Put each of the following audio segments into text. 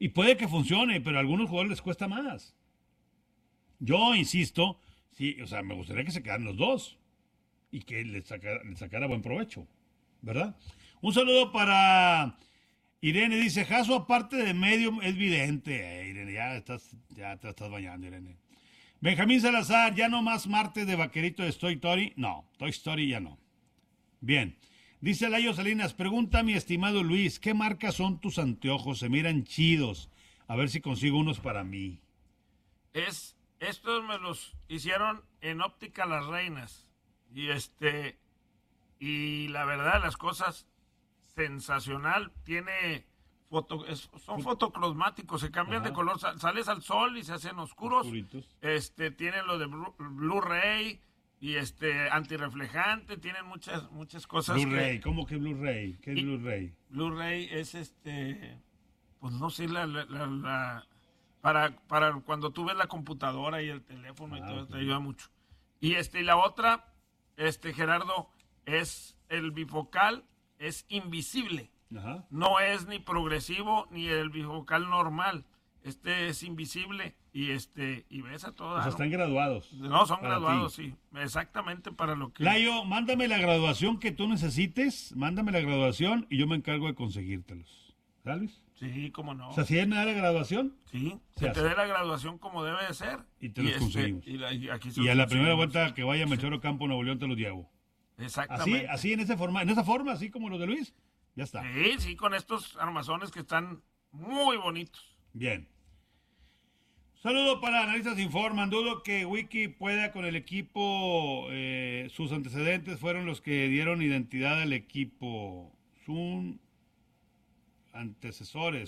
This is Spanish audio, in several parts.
Y puede que funcione, pero a algunos jugadores les cuesta más. Yo insisto, sí, o sea, me gustaría que se quedaran los dos y que le sacara buen provecho, ¿verdad? Un saludo para Irene, dice, Jaso aparte de medio es vidente. Irene, ya te estás bañando, Irene. Benjamín Salazar, ya no más martes de vaquerito de Toy Story. No, Toy Story ya no. Bien. Dice Layo Salinas, pregunta a mi estimado Luis, ¿qué marcas son tus anteojos? Se miran chidos. A ver si consigo unos para mí. Estos me los hicieron en Óptica Las Reinas. Y la verdad, las cosas sensacional. Son fotocrosmáticos, se cambian de color. Sales al sol y se hacen oscuros. Oscuritos. Tienen lo de Blu-ray y antirreflejante. Tienen muchas cosas. Blu-ray, ¿cómo que Blu-ray? ¿Qué es Blu-ray? Blu-ray es pues no sé, para cuando tú ves la computadora y el teléfono y todo, ok. te ayuda mucho. Y la otra, Gerardo, es el bifocal, es invisible. Ajá. No es ni progresivo ni el bifocal normal. Es invisible y ves a toda. O sea, están graduados. No, son para graduados, ti. sí. Exactamente para lo que. Layo, mándame la graduación que tú necesites, mándame la graduación y yo me encargo de conseguírtelos. ¿Sabes, Luis? Sí, cómo no. O sea, si él me da la graduación, Sí, se que hace. te dé la graduación como debe de ser. Y te los conseguimos. Y aquí se Y los a la primera conseguimos. vuelta que vaya a Melchor Ocampo, Nuevo León, te los llevo. Así, Exactamente. así en esa forma, así como los de Luis, ya está. Sí, con estos armazones que están muy bonitos. Bien. Saludo para Analistas Informan. Dudo que Wiki pueda con el equipo. Sus antecedentes fueron los que dieron identidad al equipo. Sus antecesores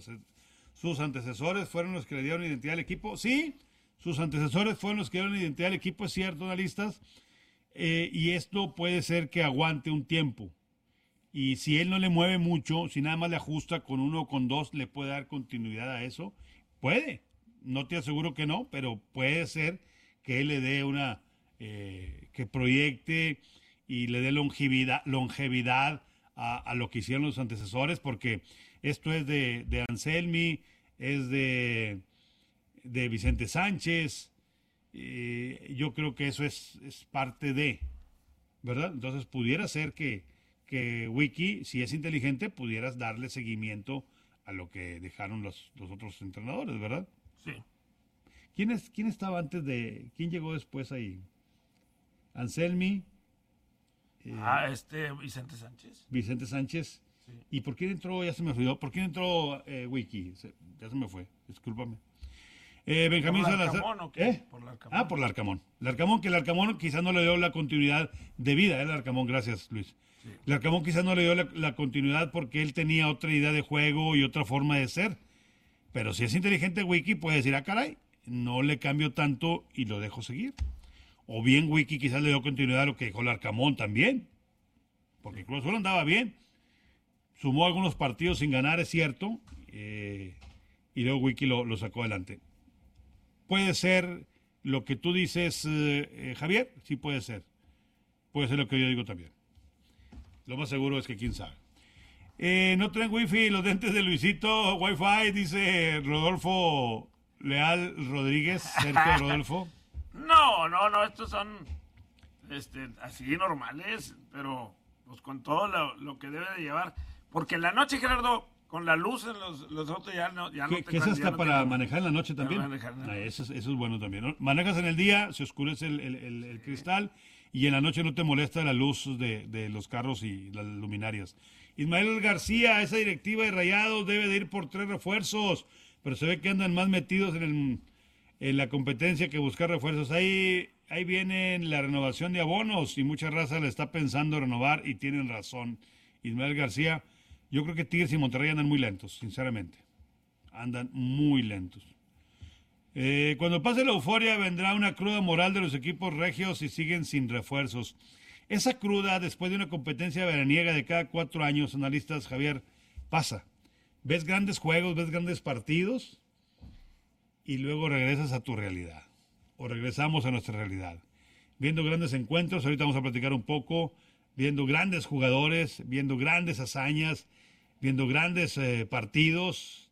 fueron los que le dieron identidad al equipo. Sí, sus antecesores fueron los que dieron identidad al equipo, es cierto, analistas. Y esto puede ser que aguante un tiempo. Y si él no le mueve mucho, si nada más le ajusta con uno o con dos, le puede dar continuidad a eso. Puede. No te aseguro que no, pero puede ser que él le dé que proyecte y le dé longevidad a lo que hicieron los antecesores, porque esto es de Anselmi, es de Vicente Sánchez. Yo creo que eso es parte de, ¿verdad? Entonces pudiera ser que Wiki, si es inteligente, pudieras darle seguimiento a lo que dejaron los otros entrenadores, ¿verdad? Sí. ¿Quién estaba quién llegó después ahí? Anselmi, Vicente Sánchez. Vicente Sánchez. Sí. ¿Y por quién entró? Ya se me olvidó. ¿Por quién entró Wiki? Ya se me fue. Discúlpame. Benjamín ¿Por Salazar. Larcamón o qué? ¿Eh? Por Larcamón. Ah, por Larcamón. Larcamón quizás no le dio la continuidad de vida, Larcamón, gracias, Luis. Sí. Larcamón quizás no le dio la continuidad porque él tenía otra idea de juego y otra forma de ser. Pero si es inteligente Wiki, puede decir, caray, no le cambio tanto y lo dejo seguir. O bien Wiki quizás le dio continuidad a lo que dijo Larcamón también. Porque Cruz Azul andaba bien. Sumó algunos partidos sin ganar, es cierto. Y luego Wiki lo sacó adelante. Puede ser lo que tú dices, Javier, sí puede ser. Puede ser lo que yo digo también. Lo más seguro es que quién sabe. No traen wifi los dentes de Luisito, wifi, dice Rodolfo Leal Rodríguez, Sergio Rodolfo. No, estos son así normales, pero pues con todo lo que debe de llevar. Porque en la noche, Gerardo, con la luz en los autos ya no te ¿Qué es hasta para manejar en la noche también? manejar en la noche. Eso es bueno también, ¿no? Manejas en el día, se oscurece el cristal y en la noche no te molesta la luz de los carros y las luminarias. Ismael García, esa directiva de Rayados debe de ir por 3 refuerzos, pero se ve que andan más metidos en la competencia que buscar refuerzos. Ahí viene la renovación de abonos y mucha raza le está pensando renovar y tienen razón. Ismael García, yo creo que Tigres y Monterrey andan muy lentos, sinceramente. Andan muy lentos. Cuando pase la euforia vendrá una cruda moral de los equipos regios y siguen sin refuerzos. Esa cruda, después de una competencia veraniega de cada 4 años, analistas, Javier, pasa. Ves grandes juegos, ves grandes partidos y luego regresas a tu realidad. O regresamos a nuestra realidad. Viendo grandes encuentros, ahorita vamos a platicar un poco, viendo grandes jugadores, viendo grandes hazañas, viendo grandes partidos.